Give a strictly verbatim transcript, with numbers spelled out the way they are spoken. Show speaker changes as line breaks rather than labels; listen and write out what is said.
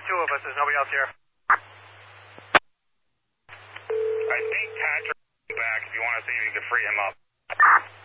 two of us. There's nobody else here.
I think Patrick's back if you want to see if you can free him up.